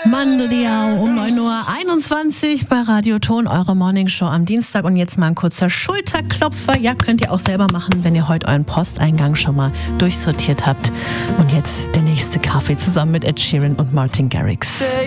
Mandeldiau um 9:21 Uhr bei Radio Ton, eure Morningshow am Dienstag. Und jetzt mal ein kurzer Schulterklopfer. Ja, könnt ihr auch selber machen, wenn ihr heute euren Posteingang schon mal durchsortiert habt. Und jetzt der nächste Kaffee zusammen mit Ed Sheeran und Martin Garrix.